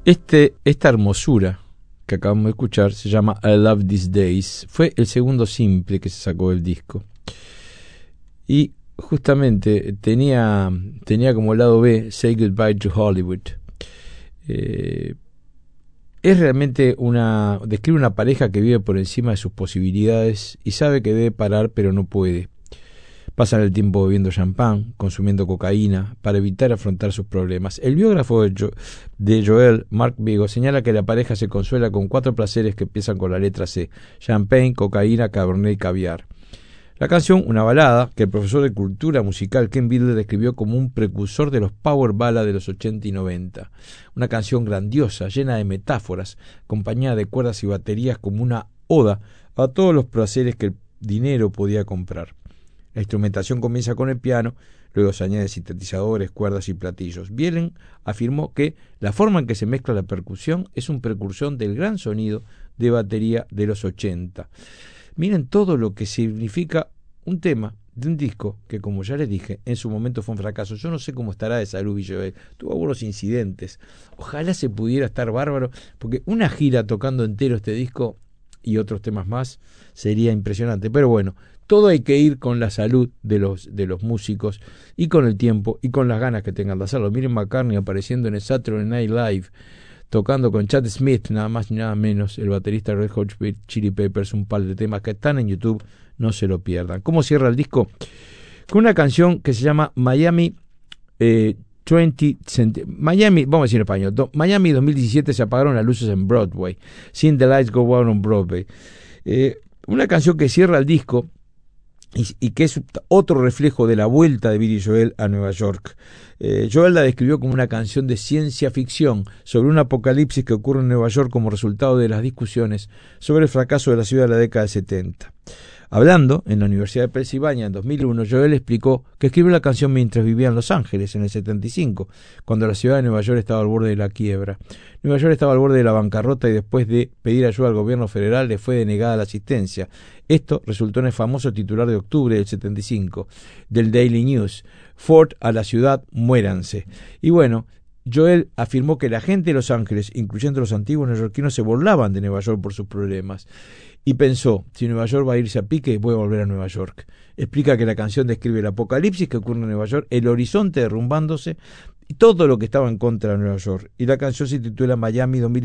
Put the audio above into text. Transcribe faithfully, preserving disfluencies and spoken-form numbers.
Este, esta hermosura que acabamos de escuchar se llama I Love These Days. Fue el segundo simple que se sacó del disco. Y justamente tenía, tenía como lado B Say Goodbye to Hollywood. Eh, es realmente una... describe una pareja que vive por encima de sus posibilidades y sabe que debe parar pero no puede. Pasan el tiempo bebiendo champán, consumiendo cocaína, para evitar afrontar sus problemas. El biógrafo de, jo- de Joel, Mark Vigo, señala que la pareja se consuela con cuatro placeres que empiezan con la letra C: champagne, cocaína, cabernet y caviar. La canción, una balada, que el profesor de cultura musical Ken Bidler describió como un precursor de los power ballad de los ochenta y noventa. Una canción grandiosa, llena de metáforas, acompañada de cuerdas y baterías como una oda a todos los placeres que el dinero podía comprar. La instrumentación comienza con el piano, luego se añaden sintetizadores, cuerdas y platillos. Bielen afirmó que la forma en que se mezcla la percusión es un precursor del gran sonido de batería de los ochenta. Miren todo lo que significa un tema de un disco que, como ya les dije, en su momento fue un fracaso. Yo no sé cómo estará de salud Joel. Tuvo algunos incidentes. Ojalá se pudiera estar bárbaro, porque una gira tocando entero este disco y otros temas más sería impresionante. Pero bueno, todo hay que ir con la salud de los, de los músicos y con el tiempo y con las ganas que tengan de hacerlo. Miren McCartney apareciendo en el Saturday Night Live, tocando con Chad Smith, nada más ni nada menos, el baterista de Red Hot Chili Peppers, un par de temas que están en YouTube, no se lo pierdan. ¿Cómo cierra el disco? Con una canción que se llama Miami eh, veinte Cent- Miami, vamos a decir en español, do, Miami dos mil diecisiete se apagaron las luces en Broadway, Seeing the Lights Go Out on Broadway. Eh, una canción que cierra el disco y, y que es otro reflejo de la vuelta de Billy Joel a Nueva York. Eh, Joel la describió como una canción de ciencia ficción sobre un apocalipsis que ocurre en Nueva York como resultado de las discusiones sobre el fracaso de la ciudad de la década de setenta. Hablando en la Universidad de Pensilvania en dos mil uno, Joel explicó que escribió la canción mientras vivía en Los Ángeles en el setenta y cinco, cuando la ciudad de Nueva York estaba al borde de la quiebra. Nueva York estaba al borde de la bancarrota y después de pedir ayuda al gobierno federal le fue denegada la asistencia. Esto resultó en el famoso titular de octubre del setenta y cinco del Daily News: Ford a la ciudad, muéranse. Y bueno, Joel afirmó que la gente de Los Ángeles, incluyendo los antiguos neoyorquinos, se burlaban de Nueva York por sus problemas. Y pensó, si Nueva York va a irse a pique, voy a volver a Nueva York. Explica que la canción describe el apocalipsis que ocurre en Nueva York, el horizonte derrumbándose y todo lo que estaba en contra de Nueva York. Y la canción se titula Miami dos mil